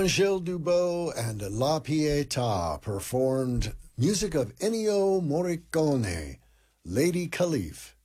Angèle Dubot and La Pietà performed music of Ennio Morricone, Lady Khalif.